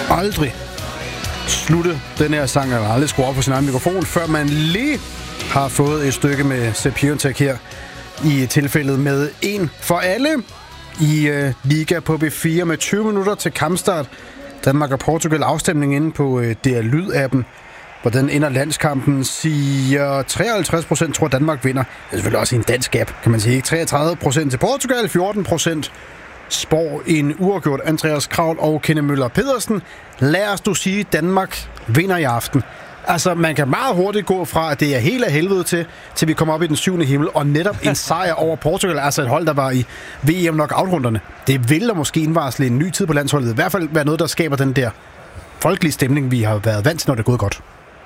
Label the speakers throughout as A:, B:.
A: aldrig slutte den her sang, eller aldrig skrue op på sin egen mikrofon, før man lige har fået et stykke med Sepp Piontek her i tilfældet med en for alle i Liga på B4 med 20 minutter til kampstart. Danmark og Portugal afstemning inde på DR Lyd-appen. Hvordan ender landskampen, siger 53% tror Danmark vinder. Det er selvfølgelig også en dansk app, kan man sige. 33% til Portugal, 14% spår en uafgjort. Andreas Kravl og Kenneth Møller Pedersen. Lad os du sige, Danmark vinder i aften. Altså, man kan meget hurtigt gå fra, at det er helt af helvede til vi kommer op i den 7. himmel, og netop en sejr over Portugal, altså et hold, der var i VM knockout-runderne. Det vil da måske indvarsle en ny tid på landsholdet. I hvert fald være noget, der skaber den der folkelige stemning, vi har været vant til, når det er gået godt.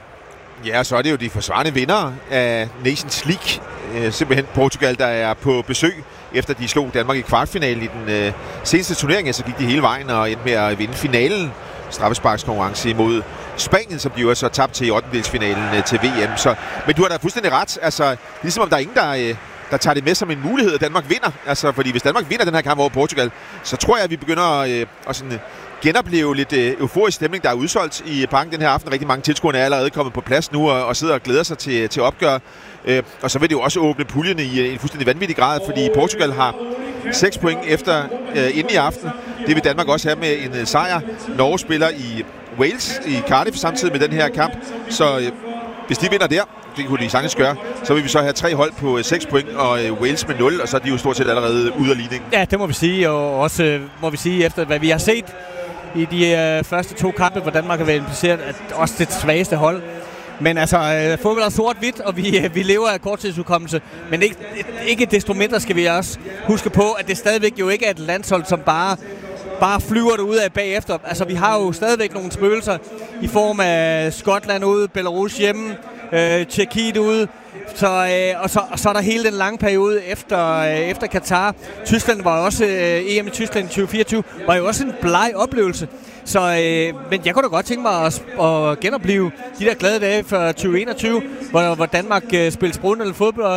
B: Ja, så er det jo de forsvarende vindere af Nations League. Simpelthen Portugal, der er på besøg, efter de slog Danmark i kvartfinalen i den seneste turnering. Så gik de hele vejen og endte med at vinde finalen. Straffesparkskonkurrence imod Spanien, som de jo så tabt til i 8. til VM. Men du har da fuldstændig ret. Altså, ligesom om der er ingen, der tager det med som en mulighed, at Danmark vinder. Altså, fordi hvis Danmark vinder den her kamp over Portugal, så tror jeg, at vi begynder at sådan genopleve lidt euforisk stemning, der er udsolgt i parken den her aften. Rigtig mange tilskuere er allerede kommet på plads nu og sidder og glæder sig til opgør. Og så vil det jo også åbne puljerne i en fuldstændig vanvittig grad, fordi Portugal har 6 point efter inden i aften. Det vil Danmark også have med en sejr. Norge spiller i Wales i Cardiff samtidig med den her kamp. Så hvis de vinder der, det kunne de sagtens gøre, så vil vi så have 3 hold på 6 point, og Wales med 0, og så er de jo stort set allerede ude af ligningen.
C: Ja, det må vi sige, og også må vi sige, efter hvad vi har set i de første 2 kampe, hvor Danmark har været impliceret, at også det svageste hold. Men altså, fodbold er sort-hvidt, og vi lever af korttidsudkommelse. Men ikke desto mindre skal vi også huske på, at det stadigvæk jo ikke er et landshold, som bare flyver derude af bagefter. Altså, vi har jo stadigvæk nogle spøgelser i form af Skotland ude, Belarus hjemme, Tjekkiet ude. Så er der hele den lange periode efter Katar. Tyskland var også, EM i Tyskland 2024, var jo også en bleg oplevelse. Så, men jeg kunne da godt tænke mig at genopleve de der glade dage for 2021, hvor Danmark spillede sprudlende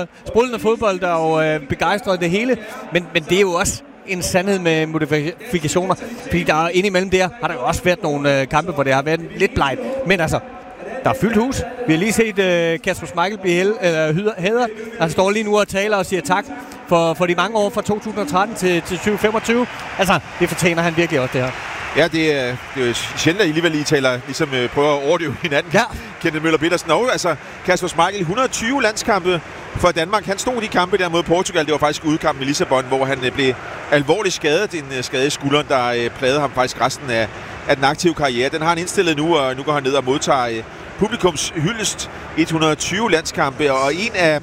C: fodbold og begejstrede det hele. Men det er jo også en sandhed med modifikationer, fordi der er indimellem der har der jo også været nogle kampe, hvor det har været lidt blegt. Men altså, der er fyldt hus. Vi har lige set Kasper Schmeichel blive hædret. Han står lige nu og taler og siger tak for de mange år fra 2013 til 2025. Altså, det fortjener han virkelig også, det her.
B: Ja, det er jo sjældent, at I alligevel lige taler, ligesom prøver at overdøve hinanden. Ja. Kenneth Møller Pedersen og altså Kasper Schmeichel, 120 landskampe for Danmark. Han stod i de kampe der mod Portugal. Det var faktisk udkampen i Lissabon, hvor han blev alvorligt skadet. En skade i skulderen, der plagede ham faktisk resten af den aktive karriere. Den har han indstillet nu, og nu går han ned og modtager publikums hyldest. 120 landskampe, og en af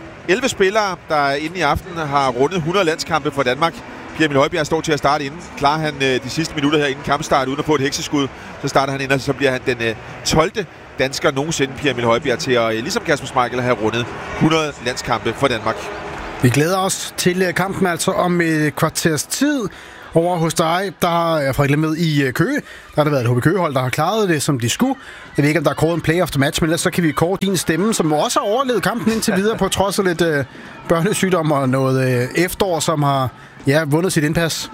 B: 11 spillere, der inde i aften har rundet 100 landskampe for Danmark. Pierre-Emil Højbjerg står til at starte inden. Klarer han de sidste minutter her inden kampstart uden at få et hekseskud, så starter han ind, og så bliver han den 12. dansker nogensinde, Pierre-Emil Højbjerg, til at, ligesom Kasper Schmeichel, have rundet 100 landskampe for Danmark.
A: Vi glæder os til kampen altså om et kvarters tid. Over hos dig, der er Frederik med i Køge. Der har der været et HB Køge-hold, der har klaret det, som de skulle. Jeg ved ikke, om der er kåret en play of the match, men ellers så kan vi kåre din stemme, som også har overlevet kampen indtil videre, på trods af lidt børnesygdom og noget efterår, som har vundet sit indpas.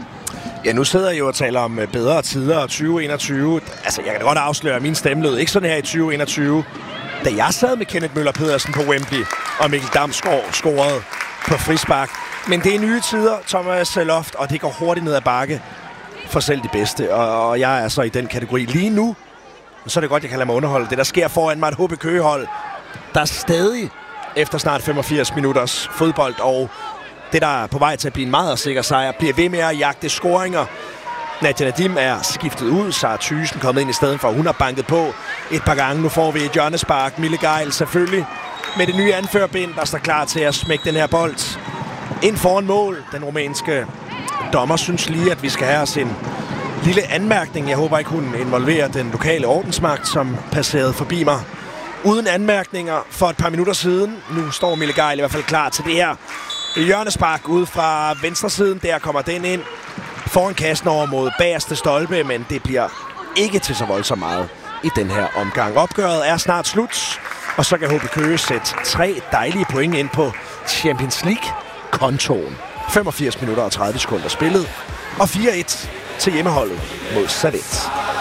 D: Ja, nu sidder jeg jo og taler om bedre tider 2021. Altså, jeg kan godt afsløre, at min stemme lød ikke sådan her i 2021. Da jeg sad med Kenneth Møller Pedersen på Wembley, og Mikkel Damsgaard scorede på frispark. Men det er nye tider, Thomas Loft, og det går hurtigt ned ad bakke for selv de bedste. Og jeg er så i den kategori lige nu. Så er det godt, jeg kan lade mig underholde. Det, der sker foran mig, et HB Køge-hold, der er stadig efter snart 85 minutters fodbold, og det, der er på vej til at blive en meget sikker sejr, bliver ved med at jagte scoringer. Nadia Nadim er skiftet ud, Sara Thyssen kommet ind i stedet for, hun har banket på et par gange. Nu får vi et hjørnespark. Mille Geil selvfølgelig med det nye anførbind, der står klar til at smække den her bold ind foran mål. Den rumænske dommer synes lige, at vi skal have os en lille anmærkning. Jeg håber ikke, hun involverer den lokale ordensmagt, som passerede forbi mig uden anmærkninger for et par minutter siden. Nu står Mille Geil i hvert fald klar til det her hjørnespark ude fra venstre siden. Der kommer den ind foran kassen over mod bagerste stolpe, men det bliver ikke til så voldsomt meget i den her omgang. Opgøret er snart slut, og så kan HB Køge sætte 3 dejlige point ind på Champions League-kontoen. 85 minutter og 30 sekunder spillet, og 4-1 til hjemmeholdet mod Servette.